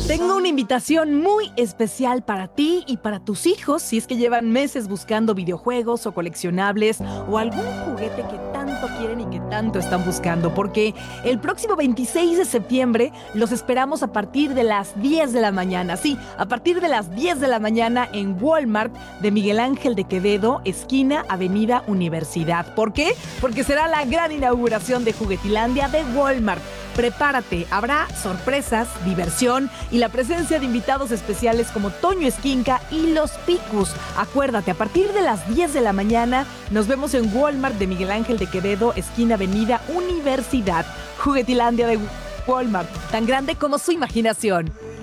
Tengo una invitación muy especial para ti y para tus hijos si es que llevan meses buscando videojuegos o coleccionables o algún juguete que tanto quieren y que tanto están buscando, porque el próximo 26 de septiembre los esperamos a partir de las 10 de la mañana. Sí, a partir de las 10 de la mañana en Walmart de Miguel Ángel de Quevedo, esquina Avenida Universidad. ¿Por qué? Porque será la gran inauguración de Juguetilandia de Walmart. Prepárate, habrá sorpresas, diversión y la presencia de invitados especiales como Toño Esquinca y Los Picus. Acuérdate, a partir de las 10 de la mañana nos vemos en Walmart de Miguel Ángel de Quevedo, esquina Avenida Universidad. Juguetilandia de Walmart, tan grande como su imaginación.